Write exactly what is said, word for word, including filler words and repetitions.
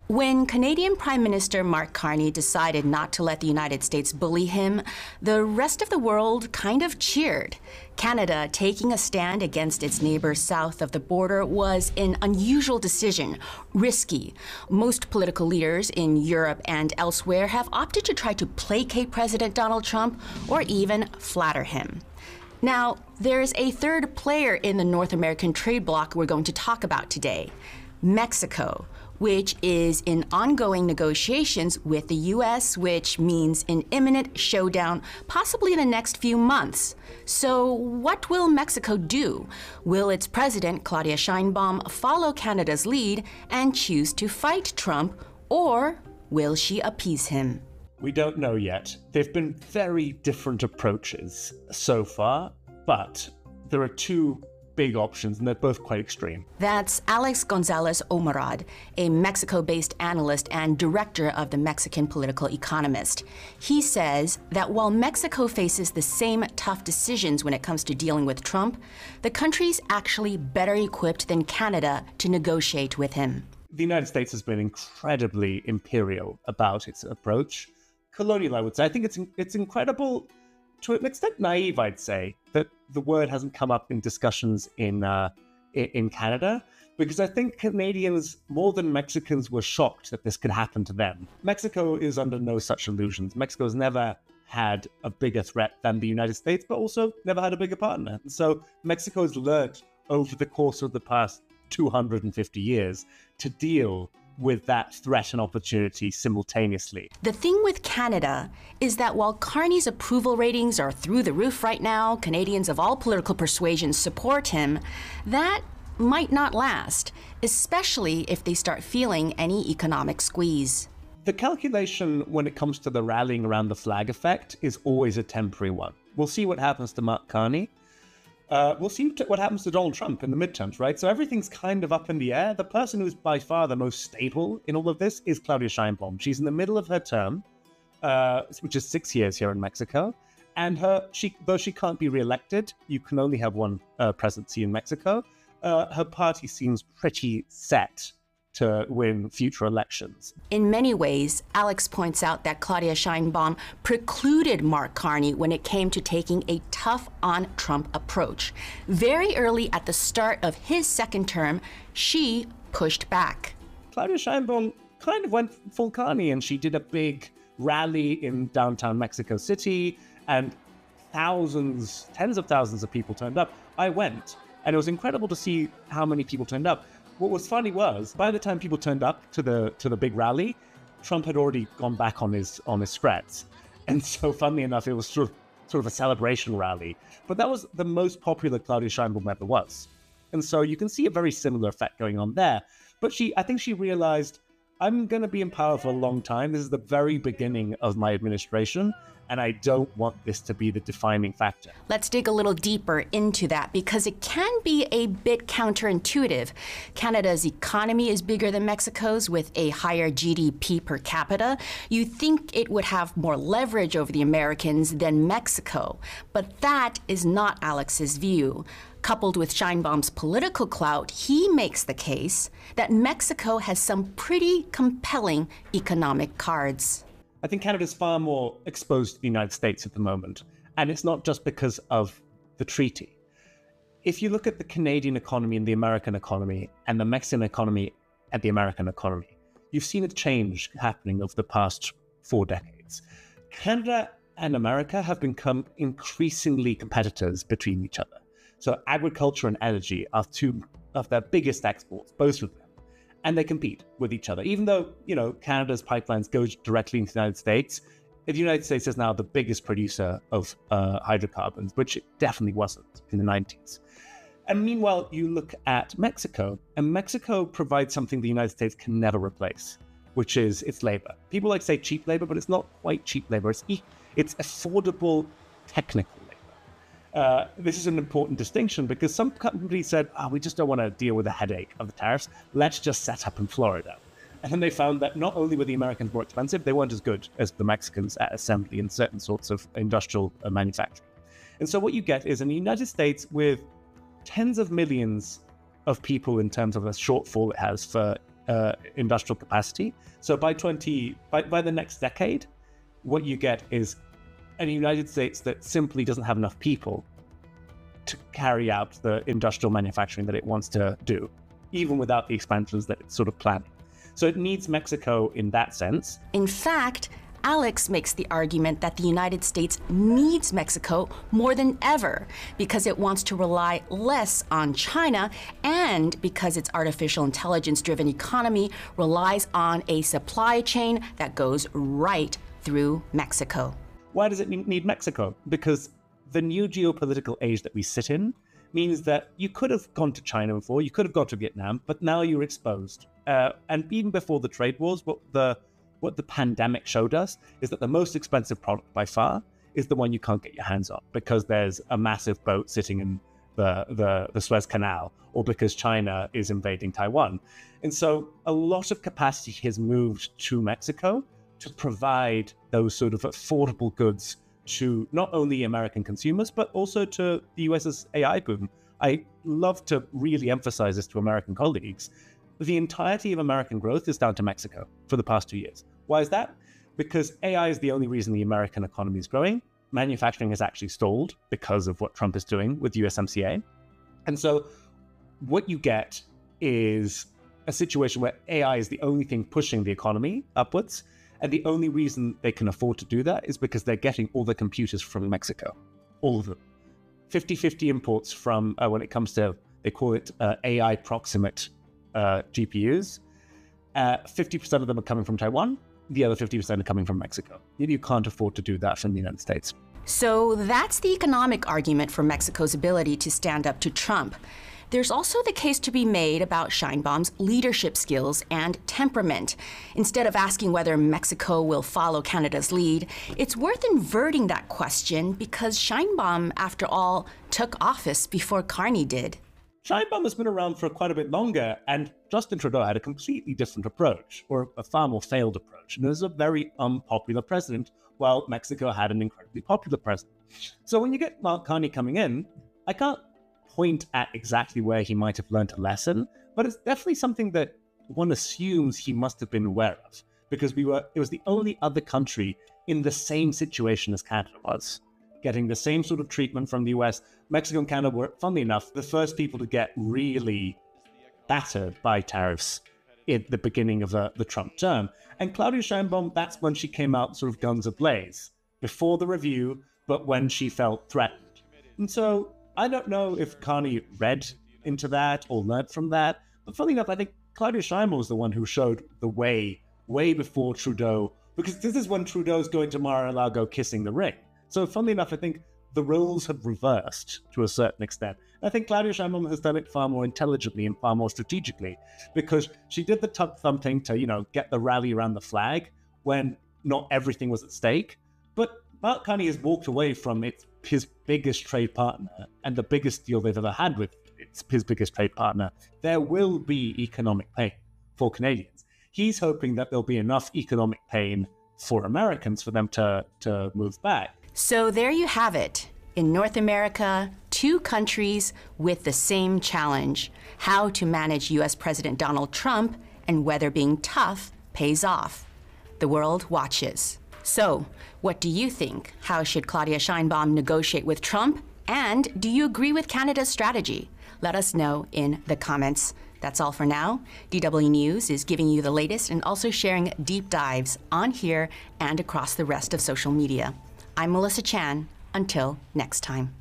When Canadian Prime Minister Mark Carney decided not to let the United States bully him, the rest of the world kind of cheered. Canada taking a stand against its neighbor south of the border was an unusual decision, risky. Most political leaders in Europe and elsewhere have opted to try to placate President Donald Trump or even flatter him. Now, there's a third player in the North American trade bloc we're going to talk about today, Mexico, which is in ongoing negotiations with the U S, which means an imminent showdown, possibly in the next few months. So what will Mexico do? Will its president, Claudia Sheinbaum, follow Canada's lead and choose to fight Trump, or will she appease him? We don't know yet. There've been very different approaches so far, but there are two big options, and they're both quite extreme. That's Alex Gonzalez Omarad, a Mexico-based analyst and director of the Mexican Political Economist. He says that while Mexico faces the same tough decisions when it comes to dealing with Trump, the country's actually better equipped than Canada to negotiate with him. The United States has been incredibly imperial about its approach. Colonial, I would say. I think it's it's incredible, to an extent naive, I'd say, that the word hasn't come up in discussions in uh, in Canada, because I think Canadians, more than Mexicans, were shocked that this could happen to them. Mexico is under no such illusions. Mexico's never had a bigger threat than the United States, but also never had a bigger partner. And so Mexico's learned over the course of the past two hundred fifty years to deal with that threat and opportunity simultaneously. The thing with Canada is that while Carney's approval ratings are through the roof right now, Canadians of all political persuasions support him, that might not last, especially if they start feeling any economic squeeze. The calculation when it comes to the rallying around the flag effect is always a temporary one. We'll see what happens to Mark Carney. Uh, we'll see what happens to Donald Trump in the midterms, right? So everything's kind of up in the air. The person who's by far the most stable in all of this is Claudia Sheinbaum. She's in the middle of her term, uh, which is six years here in Mexico. And her, she, though she can't be reelected, you can only have one uh, presidency in Mexico, uh, her party seems pretty set to win future elections. In many ways, Alex points out that Claudia Sheinbaum precluded Mark Carney when it came to taking a tough-on-Trump approach. Very early at the start of his second term, she pushed back. Claudia Sheinbaum kind of went full Carney, and she did a big rally in downtown Mexico City, and thousands, tens of thousands of people turned up. I went, and it was incredible to see how many people turned up. What was funny was, by the time people turned up to the to the big rally, Trump had already gone back on his on his threats. And so, funnily enough, it was sort of, sort of a celebration rally. But that was the most popular Claudia Sheinbaum ever was. And so you can see a very similar effect going on there. But she, I think she realized, I'm going to be in power for a long time. This is the very beginning of my administration, and I don't want this to be the defining factor. Let's dig a little deeper into that, because it can be a bit counterintuitive. Canada's economy is bigger than Mexico's, with a higher G D P per capita. You think it would have more leverage over the Americans than Mexico, but that is not Alex's view. Coupled with Sheinbaum's political clout, he makes the case that Mexico has some pretty compelling economic cards. I think Canada's far more exposed to the United States at the moment, and it's not just because of the treaty. If you look at the Canadian economy and the American economy, and the Mexican economy and the American economy, you've seen a change happening over the past four decades. Canada and America have become increasingly competitors between each other. So agriculture and energy are two of their biggest exports, both of them. And they compete with each other. Even though, you know, Canada's pipelines go directly into the United States, the United States is now the biggest producer of uh, hydrocarbons, which it definitely wasn't in the nineties. And meanwhile, you look at Mexico, and Mexico provides something the United States can never replace, which is its labor. People like to say cheap labor, but it's not quite cheap labor. It's, e- it's affordable technical labor. Uh, this is an important distinction because some companies said, oh, we just don't want to deal with the headache of the tariffs. Let's just set up in Florida. And then they found that not only were the Americans more expensive, they weren't as good as the Mexicans at assembly and certain sorts of industrial uh, manufacturing. And so what you get is in the United States with tens of millions of people in terms of a shortfall it has for uh, industrial capacity. So by twenty, by, by the next decade, what you get is a United States that simply doesn't have enough people to carry out the industrial manufacturing that it wants to do, even without the expansions that it's sort of planning. So it needs Mexico in that sense. In fact, Alex makes the argument that the United States needs Mexico more than ever because it wants to rely less on China and because its artificial intelligence-driven economy relies on a supply chain that goes right through Mexico. Why does it need Mexico? Because the new geopolitical age that we sit in means that you could have gone to China before, you could have gone to Vietnam, but now you're exposed. Uh, and even before the trade wars, what the what the pandemic showed us is that the most expensive product by far is the one you can't get your hands on because there's a massive boat sitting in the, the, the Suez Canal or because China is invading Taiwan. And so a lot of capacity has moved to Mexico to provide those sort of affordable goods to not only American consumers, but also to the U S's A I boom. I love to really emphasize this to American colleagues. The entirety of American growth is down to Mexico for the past two years. Why is that? Because A I is the only reason the American economy is growing. Manufacturing has actually stalled because of what Trump is doing with U S M C A. And so what you get is a situation where A I is the only thing pushing the economy upwards. And the only reason they can afford to do that is because they're getting all their computers from Mexico. All of them. fifty-fifty imports from, uh, when it comes to, they call it uh, A I proximate uh, G P Us. Uh, fifty percent of them are coming from Taiwan. The other fifty percent are coming from Mexico. You can't afford to do that from the United States. So that's the economic argument for Mexico's ability to stand up to Trump. There's also the case to be made about Sheinbaum's leadership skills and temperament. Instead of asking whether Mexico will follow Canada's lead, it's worth inverting that question because Sheinbaum, after all, took office before Carney did. Sheinbaum has been around for quite a bit longer, and Justin Trudeau had a completely different approach, or a far more failed approach. And it was a very unpopular president, while Mexico had an incredibly popular president. So when you get Mark Carney coming in, I can't point at exactly where he might have learned a lesson, but it's definitely something that one assumes he must have been aware of, because we were it was the only other country in the same situation as Canada was, getting the same sort of treatment from the U S. Mexico and Canada were, funnily enough, the first people to get really battered by tariffs at the beginning of the, the Trump term. And Claudia Sheinbaum, that's when she came out sort of guns ablaze, before the review, but when she felt threatened. And so I don't know if Carney read into that or learned from that, but funnily enough, I think Claudia Sheinbaum was the one who showed the way, way before Trudeau, because this is when Trudeau's going to Mar-a-Lago kissing the ring. So funnily enough, I think the roles have reversed to a certain extent. I think Claudia Sheinbaum has done it far more intelligently and far more strategically, because she did the tug thumb thing to, you know, get the rally around the flag when not everything was at stake. But Mark Carney has walked away from its, his biggest trade partner and the biggest deal they've ever had with its, his biggest trade partner. There will be economic pain for Canadians. He's hoping that there'll be enough economic pain for Americans for them to, to move back. So there you have it. In North America, two countries with the same challenge: how to manage U S President Donald Trump and whether being tough pays off. The world watches. So, what do you think? How should Claudia Sheinbaum negotiate with Trump? And do you agree with Canada's strategy? Let us know in the comments. That's all for now. D W News is giving you the latest and also sharing deep dives on here and across the rest of social media. I'm Melissa Chan. Until next time.